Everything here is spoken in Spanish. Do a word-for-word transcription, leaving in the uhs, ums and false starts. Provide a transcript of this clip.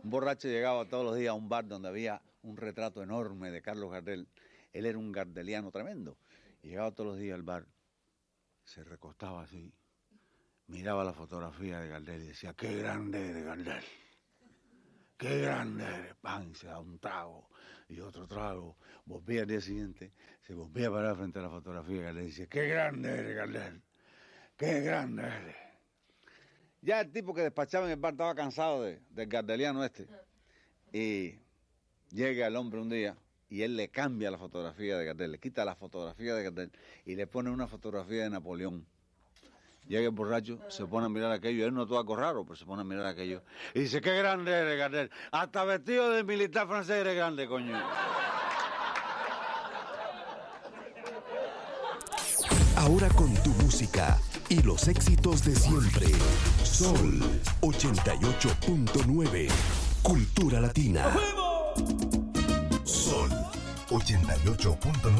Un borracho llegaba todos los días a un bar donde había un retrato enorme de Carlos Gardel. Él era un gardeliano tremendo. Y llegaba todos los días al bar, se recostaba así, miraba la fotografía de Gardel y decía, qué grande eres, Gardel. Qué grande eres. Pan, se da un trago y otro trago. Volvía al día siguiente, se volvía a parar frente a la fotografía de Gardel y decía, qué grande eres, Gardel. Qué grande eres. Ya el tipo que despachaba en el bar estaba cansado de, del gardeliano este. Y llega el hombre un día y él le cambia la fotografía de Gardel, le quita la fotografía de Gardel y le pone una fotografía de Napoleón. Llega el borracho, se pone a mirar aquello, él no todo algo raro, pero se pone a mirar aquello y dice, qué grande eres, Gardel. Hasta vestido de militar francés eres grande, coño. Ahora con tu música y los éxitos de siempre. Sol ochenta y ocho punto nueve. Cultura Latina. Sol ochenta y ocho punto nueve.